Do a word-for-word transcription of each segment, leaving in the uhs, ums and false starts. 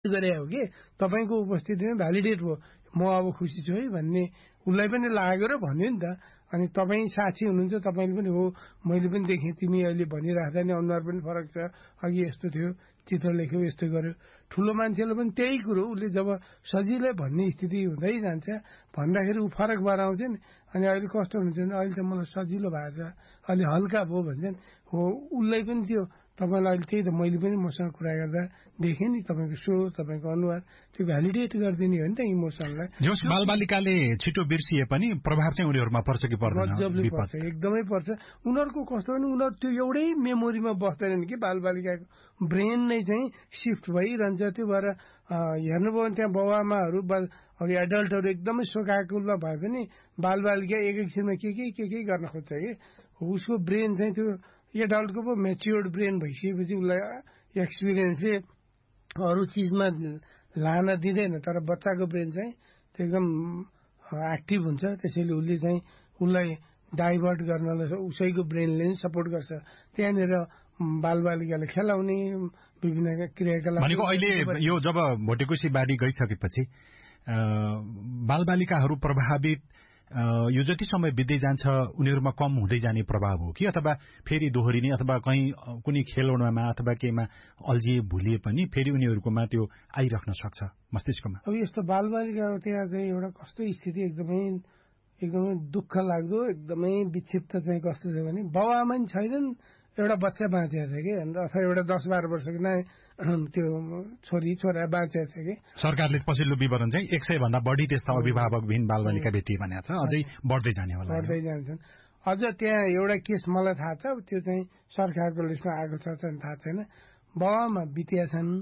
गरे हो कि तपाईँको उपस्थितिमा भ्यालिडेट भयो, म अब खुसी छु है भन्ने उसलाई पनि लाग्यो र भन्यो नि त। अनि तपाईँ साक्षी हुनुहुन्छ, तपाईँले पनि हो मैले पनि देखेँ तिमी अहिले भनिराख्दा नि अनुहार पनि फरक छ, अघि यस्तो थियो, चित्र लेख्यो, यस्तो गर्यो। ठुलो मान्छेले पनि त्यही कुरो उसले जब सजिलै भन्ने स्थिति हुँदै जान्छ भन्दाखेरि ऊ फरक भएर आउँछ नि। अनि अहिले कस्तो हुन्छ भने अहिले त मलाई सजिलो भएको छ, अहिले हल्का भयो भन्छन् हो। उसलाई पनि त्यो तपाईँलाई अहिले त्यही त मैले पनि मसँग कुरा गर्दा देखेँ नि तपाईँको स्वर, तपाईँको अनुहार, त्यो भ्यालिडेट गरिदिने हो नि त इमोसनलाई। जस बालबालिकाले छिटो बिर्सिए पनि प्रभाव चाहिँ उनीहरूमा पर्छ कि पर्दैन? गजबले पर्छ, एकदमै पर्छ। उनीहरूको कस्तो भने उनीहरू त्यो एउटै मेमोरीमा बस्दैनन् कि बालबालिकाको ब्रेन नै चाहिँ सिफ्ट भइरहन्छ। त्यो भएर हेर्नुभयो भने त्यहाँ बाउआमाहरू अघि एडल्टहरू एकदमै सोकाकुल्ला भए पनि बालबालिका एक एकछिनमा के के के के गर्न खोज्छ कि उसको ब्रेन चाहिँ त्यो एडल्टको पो मेच्योर्ड ब्रेन भइसकेपछि उसलाई एक्सपिरियन्सले अरू चिजमा लान दिँदैन। तर बच्चाको ब्रेन चाहिँ त्यो एकदम एक्टिभ हुन्छ, त्यसैले उसले चाहिँ उसलाई डाइभर्ट गर्नलाई उसैको ब्रेनले नै सपोर्ट गर्छ। त्यहाँनिर बालबालिकाले खेलाउने विभिन्न क्रियाकलाप भनेको अहिले यो जब भोटेकोसी बाढी गइसकेपछि बालबालिकाहरू प्रभावित यो जति समय बित्दै जान्छ उनीहरूमा कम हुँदै जाने प्रभाव हो कि अथवा फेरि दोहोरिने अथवा कहीँ कुनै खेलौनामा अथवा केहीमा अल्झिए भुलिए पनि फेरि उनीहरूकोमा त्यो आइराख्न सक्छ मस्तिष्कमा? अब यस्तो बालबालिकाको त्यहाँ चाहिँ एउटा कस्तो स्थिति एकदमै एकदमै दुःख लाग्दो, एकदमै विक्षिप्त चाहिँ कस्तो छ भने बाउआमा नि छैनन्, एउटा बच्चा बाँचेको छ कि अथवा एउटा दस बाह्र वर्षको ना त्यो छोरी छोरा बाँचेको छ कि। सरकारले पछिल्लो विवरण चाहिँ एक सय भन्दा बढी त्यस्ता अभिभावकविहीन बालबालिका भेटिए भनेको छ, अझै बढ्दै जाने होला। बढ्दै जान्छन्। अझ त्यहाँ एउटा केस मलाई थाहा छ, त्यो चाहिँ सरकारको लिस्टमा आएको छ थाहा छैन। बाउआमा बितिया छन्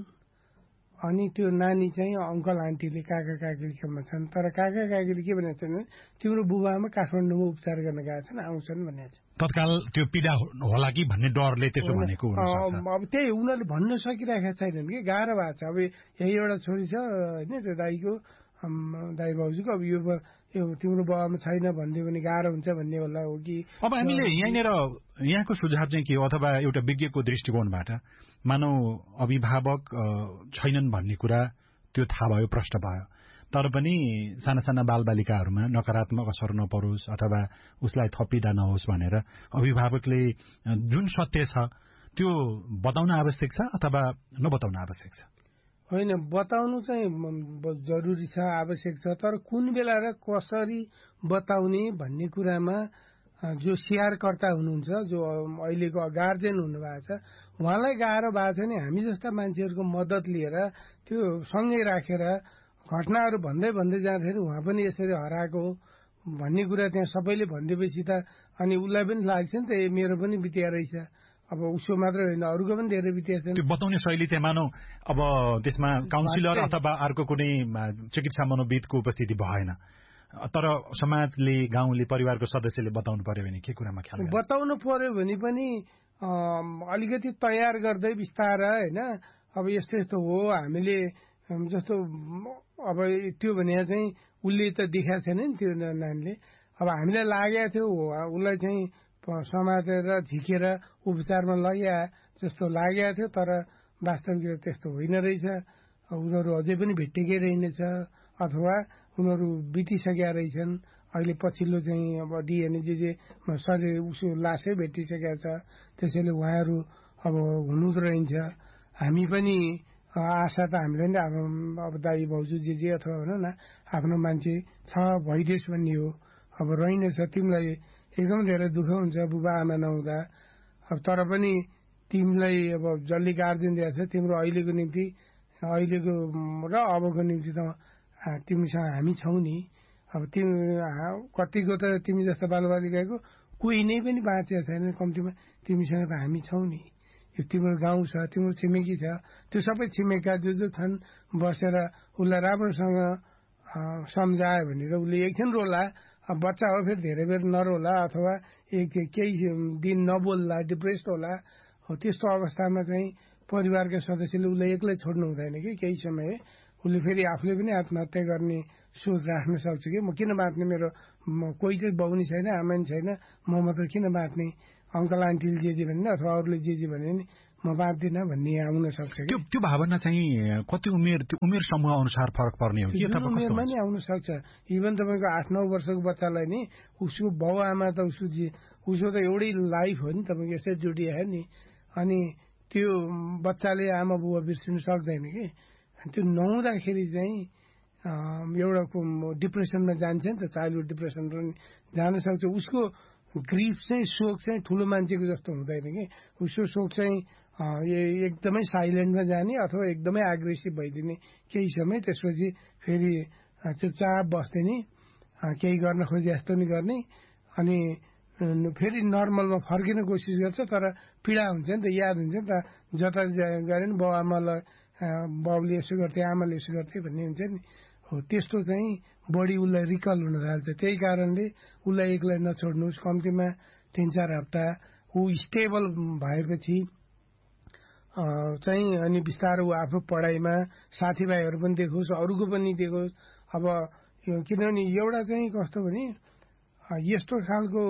अनि त्यो नानी चाहिँ अङ्कल आन्टीले काका काकीमा छन्, तर काका काकीले के भनेको छन् तिम्रो बुबामा काठमाडौँमा उपचार गर्न गएको छन्, आउँछन् भनेको छ। तत्काल त्यो पीडा होला कि भन्ने डरले त्यसो भनेको हुनसक्छ। अब त्यही उनीहरूले भन्न सकिरहेका छैनन् कि गाह्रो भएको छ। अब यही एउटा छोरी छ होइन त्यो दाईको दाई भाउजूको, अब यो यो तिम्रो बाबामा छैन भनिदियो भने गाह्रो हुन्छ भन्ने होला हो कि। अब हामीले यहाँनिर यहाँको सुझाव चाहिँ के हो अथवा एउटा विज्ञको दृष्टिकोणबाट मानव अभिभावक छैनन् भन्ने कुरा त्यो थाहा भयो, प्रष्ट भयो, तर पनि साना साना बालबालिकाहरूमा नकारात्मक असर नपरोस् अथवा उसलाई थपिदा नहोस् भनेर अभिभावकले जुन सत्य छ त्यो बताउन आवश्यक छ अथवा नबताउन आवश्यक छ? होइन, बताउनु चाहिँ जरुरी छ, आवश्यक छ, तर कुन बेला र कसरी बताउने भन्ने कुरामा जो स्याहारकर्ता हुनुहुन्छ, जो अहिलेको गार्जेन हुनुभएको छ, उहाँलाई गाह्रो भएको छ नि। हामी जस्ता मान्छेहरूको मद्दत लिएर त्यो सँगै राखेर घटनाहरू भन्दै भन्दै जाँदाखेरि उहाँ पनि यसरी हराएको भन्ने कुरा त्यहाँ सबैले भनिदिएपछि त अनि उसलाई पनि लाग्छ नि त ए मेरो पनि बितिया रहेछ। अब उसको मात्रै होइन अरूको पनि धेरै बितिया छन्। त्यो बताउने शैली चाहिँ मानौ अब त्यसमा काउन्सिलर अथवा अर्को कुनै चिकित्सा मनोविदको उपस्थिति भएन, तर समाजले, गाउँले, परिवारको सदस्यले बताउनु पर्यो भने के कुरामा ख्याल बताउनु पर्यो भने पनि अलिकति तयार गर्दै बिस्तार होइन। अब यस्तो यस्तो हो हामीले जस्तो अब त्यो भने चाहिँ उसले त देखाएको छैन नि त्यो नानीले। अब हामीलाई लागेको थियो उसलाई चाहिँ समातेर झिकेर उपचारमा लग्या जस्तो लागेको थियो, तर वास्तविकता त्यस्तो होइन रहेछ। उनीहरू अझै पनि भेटिएकै रहेनछ अथवा उनीहरू बितिसकेका रहेछन्। अहिले पछिल्लो चाहिँ अब डिएनए जे जे शरीर उसो लासै भेटिसकेका छ, त्यसैले उहाँहरू अब हुनु त रहन्छ। हामी पनि आशा त हामीले नि अब दाई भाउजू जे जे अथवा भन न आफ्नो मान्छे छ भइदियोस् भन्ने हो। अब रहेनछ, तिमीलाई एकदम धेरै दुःख हुन्छ बुबा आमा नहुँदा। अब तर पनि तिमीलाई अब जसले गार्जेन दिएको छ तिम्रो अहिलेको निम्ति अहिलेको र अबको निम्ति त तिमीसँग हामी छौँ नि। अब तिमी कतिको त तिमी जस्तो बालबालिकाको कोही नै पनि बाँचेको छैन, कम्तीमा तिमीसँग त हामी छौँ नि। यो तिम्रो गाउँ छ, तिम्रो छिमेकी छ, त्यो सबै छिमेका जो जो छन् बसेर उसलाई राम्रोसँग सम्झायो भनेर उसले एकछिन रोला। अब बच्चा हो फेरि धेरै बेर नरोला अथवा एक केही दिन नबोल्ला, डिप्रेस्ड होला। हो त्यस्तो अवस्थामा चाहिँ परिवारका सदस्यले उसलाई एक्लै छोड्नु हुँदैन कि केही समय उसले फेरि आफूले पनि आत्महत्या गर्ने सोच राख्न सक्छ कि म किन बाँच्ने, मेरो कोही चाहिँ बाउ नि छैन, आमा नि छैन, म मात्र किन बाँच्ने, अङ्कल आन्टीले जे जे भने अथवा अरूले जे जे भने नि म बाँच्दिनँ भन्ने आउन सक्छ। त्यो त्यो भावना चाहिँ कति उमेर त्यो उमेर समूह अनुसार फरक पर्ने हो कि अथवा उमेरमा नि आउन सक्छ। इभन तपाईँको आठ नौ वर्षको बच्चालाई नि उसको बाउ आमा त उसको उसको त एउटै लाइफ हो नि, तपाईँको यसै जोडिया नि। अनि त्यो बच्चाले आमा बुवा बिर्सिनु सक्दैन कि। त्यो नहुँदाखेरि चाहिँ एउटा डिप्रेसनमा जान्छ नि त, चाइल्डहुड डिप्रेसन पनि जान सक्छ। उसको ग्रिफ चाहिँ शोक चाहिँ ठुलो मान्छेको जस्तो हुँदैन कि। उसको शोक चाहिँ एकदमै साइलेन्टमा जाने अथवा एकदमै एग्रेसिभ भइदिने केही समय, त्यसपछि फेरि चुपचाप बस्दै नि केही गर्न खोजे जस्तो नि गर्ने, अनि फेरि नर्मलमा फर्किन कोसिस गर्छ। तर पीडा हुन्छ नि त, याद हुन्छ नि त, जता गरे नि बाउ आमालाई बाउले यसो गर्थे आमाले यसो गर्थे भन्ने हुन्छ नि। हो त्यस्तो चाहिँ बढी उसलाई रिकल हुन थाल्छ। त्यही कारणले उसलाई एक्लै नछोड्नुहोस्, कम्तीमा तिन चार हप्ता ऊ स्टेबल भएपछि चाहिँ अनि बिस्तारो ऊ आफ्नो पढाइमा साथीभाइहरू पनि देखोस्, अरूको पनि देखोस्। अब किनभने एउटा चाहिँ कस्तो भने यस्तो खालको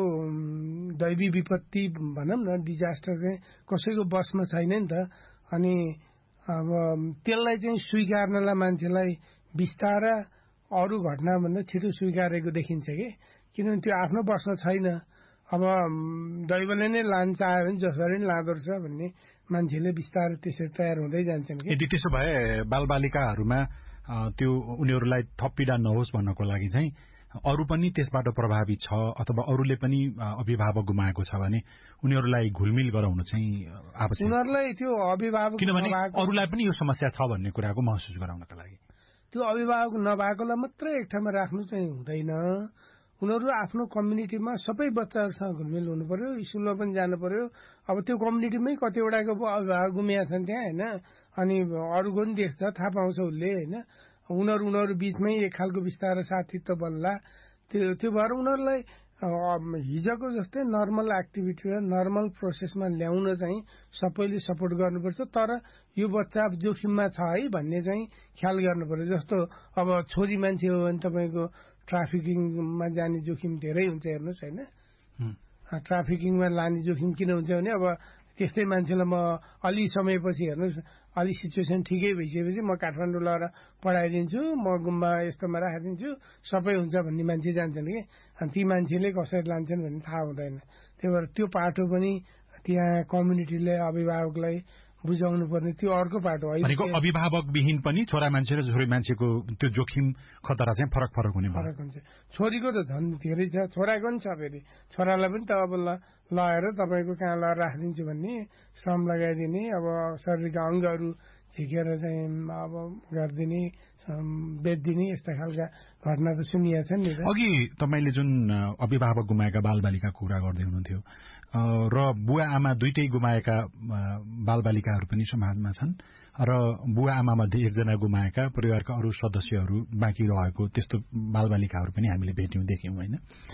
दैवी विपत्ति भनौँ न, डिजास्टर चाहिँ कसैको बसमा छैन नि त। अनि अब त्यसलाई चाहिँ स्वीकार्नलाई मान्छेलाई बिस्तारा अरू घटनाभन्दा छिटो स्वीकारेको देखिन्छ कि। किनभने त्यो आफ्नो बसमा छैन। अब दैवले नै लान्छ आयो भने जसरी नै लाँदो रहेछ भन्ने मान्छेले बिस्तारै त्यसरी तयार हुँदै जान्छन् कि। यदि त्यसो भए बालबालिकाहरूमा त्यो उनीहरूलाई थप पीडा नहोस् भन्नको लागि चाहिँ अरू पनि त्यसबाट प्रभावित छ अथवा अरूले पनि अभिभावक गुमाएको छ भने उनीहरूलाई घुलमिल गराउनु चाहिँ आवश्यक। उनीहरूलाई त्यो अभिभावक, किनभने अरूलाई पनि यो समस्या छ भन्ने कुराको महसुस गराउनका लागि त्यो अभिभावक नभएकोलाई मात्रै एक ठाउँमा राख्नु चाहिँ हुँदैन। उनीहरू आफ्नो कम्युनिटीमा सबै बच्चाहरूसँग घुलमिल हुनु पर्यो, स्कुलमा पनि जानु पर्यो। अब त्यो कम्युनिटीमै कतिवटाको अभिभावक गुमिया छन् त्यहाँ होइन, अनि अरूको पनि देख्छ, थाहा पाउँछ उसले होइन। उनीहरू उनीहरू बिचमै एक खालको बिस्तारै साथीत्व बन्ला। त्यो त्यो भएर उनीहरूलाई हिजोको जस्तै नर्मल एक्टिभिटी र नर्मल प्रोसेसमा ल्याउन चाहिँ सबैले सपोर्ट गर्नुपर्छ। तर यो बच्चा जोखिममा छ है भन्ने चाहिँ ख्याल गर्नु पर्यो। जस्तो अब छोरी मान्छे हो भने तपाईँको ट्राफिकिङमा जाने जोखिम धेरै हुन्छ, हेर्नुहोस् होइन। ट्राफिकिङमा लाने जोखिम किन हुन्छ भने अब त्यस्तै मान्छेलाई म अलि समयपछि हेर्नुहोस्, अलि सिचुएसन ठिकै भइसकेपछि म काठमाडौँ लगेर पढाइदिन्छु, म गुम्बा यस्तोमा राखिदिन्छु, सबै हुन्छ भन्ने मान्छे जान्छन् कि। अनि ती मान्छेले कसरी लान्छन् भन्ने थाहा हुँदैन। त्यही भएर त्यो पाटो पनि त्यहाँ कम्युनिटीले अभिभावकलाई बुझाउनु पर्ने त्यो अर्को पाटो हो। अभिभावकविहीन पनि छोरा मान्छे र छोरी मान्छेको त्यो जोखिम खतरा चाहिँ फरक फरक हुने फरक हुन्छ। छोरीको त झन् धेरै छ, छोराको पनि छ। फेरि छोरालाई पनि त अब लगाएर तपाईँको कहाँ लगाएर राखिदिन्छु भन्ने, श्रम लगाइदिने, अब शरीरका अङ्गहरू झिकेर चाहिँ अब गरिदिने, बेचिदिने, यस्ता खालका घटना त सुनिएको छ नि। अघि तपाईँले जुन अभिभावक गुमाएका बालबालिकाको कुरा गर्दै हुनुहुन्थ्यो र बुवा आमा दुइटै गुमाएका बालबालिकाहरू पनि समाजमा छन् र बुवा आमा मध्ये एकजना गुमाएका परिवारका अरू सदस्यहरू बाँकी रहेको त्यस्तो बालबालिकाहरू पनि हामीले भेट्यौं देख्यौं होइन।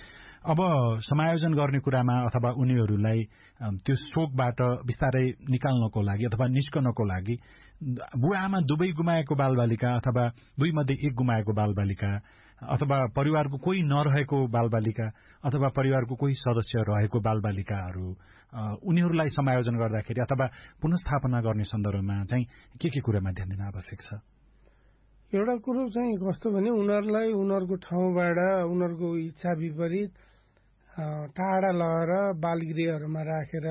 अब समायोजन गर्ने कुरामा अथवा उनीहरूलाई त्यो शोकबाट बिस्तारै निकाल्नको लागि अथवा निस्कनको लागि बुवा आमा दुवै गुमाएको बालबालिका अथवा दुई मध्ये एक गुमाएको बालबालिका अथवा परिवारको कोही नरहेको बालबालिका अथवा परिवारको कोही सदस्य रहेको बालबालिकाहरू उनीहरूलाई समायोजन गर्दाखेरि अथवा पुनर्स्थापना गर्ने सन्दर्भमा चाहिँ के के कुरामा ध्यान दिन आवश्यक छ? एउटा कुरो चाहिँ कस्तो भने उनीहरूलाई उनीहरूको ठाउँबाट उनीहरूको इच्छा विपरीत टाढा लगेर बालगृहहरूमा राखेर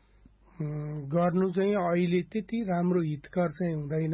गर्नु चाहिँ अहिले त्यति राम्रो हितकर चाहिँ हुँदैन।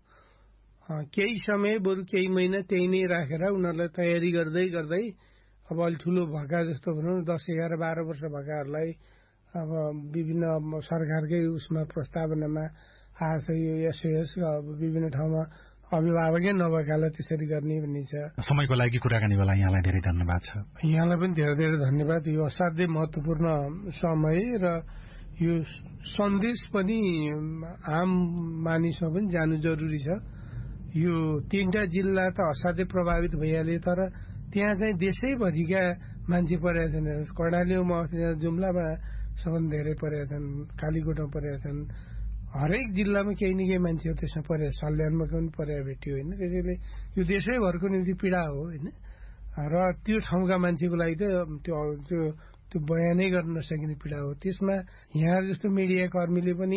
केही समय बरु केही महिना त्यही नै राखेर उनीहरूलाई तयारी गर्दै गर्दै अब अलि ठुलो भएका जस्तो भनौँ दस एघार बाह्र वर्ष भएकाहरूलाई अब विभिन्न सरकारकै उसमा प्रस्तावनामा आएको छ यो एसओएस विभिन्न ठाउँमा अभिभावकै नभएकालाई त्यसरी गर्ने भन्ने छ। समयको लागि कुराकानी बेला यहाँलाई धेरै धन्यवाद छ। यहाँलाई पनि धेरै धेरै धन्यवाद। यो असाध्यै महत्त्वपूर्ण समय र यो सन्देश पनि आम मानिसमा पनि जानु जरुरी छ। यो तीनटा जिल्ला त असाध्यै प्रभावित भइहाल्यो, तर त्यहाँ चाहिँ देशैभरिका मान्छे परेका छन्। कर्णालीमा जुम्लामा सबभन्दा धेरै परेका छन्, कालीकोटमा परेका छन्, हरेक जिल्लामा केही न केही मान्छे त्यसमा परे, सल्यानमा पनि परेर भेट्यो होइन। त्यसैले यो देशैभरको निम्ति पीडा हो होइन। र त्यो ठाउँका मान्छेको लागि त त्यो त्यो त्यो बयानै गर्न नसकिने पीडा हो। त्यसमा यहाँ जस्तो मिडिया कर्मीले पनि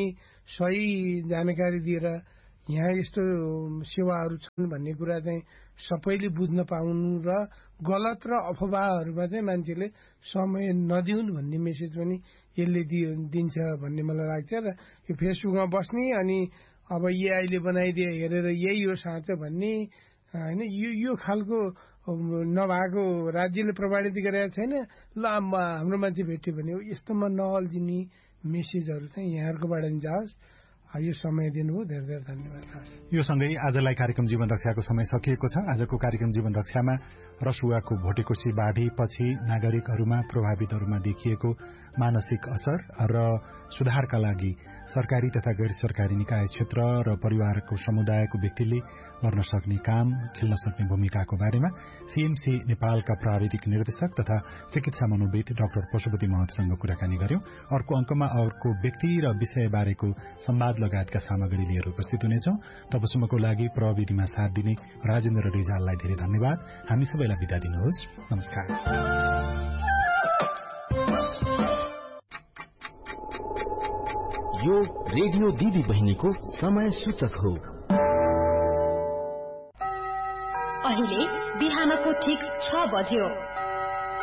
सही जानकारी दिएर यहाँ यस्तो सेवाहरू छन् भन्ने कुरा चाहिँ सबैले बुझ्न पाउनु र गलत र अफवाहहरूमा चाहिँ मान्छेले समय नदिउन् भन्ने मेसेज पनि यसले दिन्छ भन्ने मलाई लाग्छ। र यो फेसबुकमा बस्ने अनि अब एआईले बनाइदिए हेरेर यही हो साँचो भन्ने होइन, यो यो खालको नभएको राज्यले प्रमाणित गरेको छैन। ल हाम्रो मान्छे भेट्यो भने यस्तोमा नअल्झिने मेसेजहरू चाहिँ यहाँहरूकोबाट नि जाओस्। यो समय दिनुभयो, धेरै धेरै धन्यवाद। यो सँगै आजलाई कार्यक्रम जीवन रक्षाको समय सकिएको छ। आजको कार्यक्रम जीवन रक्षामा रसुवाको भोटेकोशी बाढीपछि नागरिकहरूमा प्रभावितहरूमा देखिएको मानसिक असर र सुधारका लागि सरकारी तथा गैर सरकारी निकाय क्षेत्र र परिवारको समुदायको व्यक्तिले गर्न सक्ने काम, खेल्न सक्ने भूमिकाको बारेमा सीएमसी नेपालका प्राविधिक निर्देशक तथा चिकित्सा मनोविद डाक्टर पशुपति महतसँग कुराकानी गर्यौं। अर्को अंकमा अर्को व्यक्ति र विषय बारेको संवाद लगायतका सामग्री लिएर उपस्थित हुनेछौं। तबसम्मको लागि प्रविधिमा साथ दिने राजेन्द्र रिजाललाई धेरै धन्यवाद। हामी सबैलाई बिदा दिनुहोस्। नमस्कार। यो रेडियो दिदी बहिनीको समय सूचक हो। अहिले बिहानको ठीक छ बज्यो।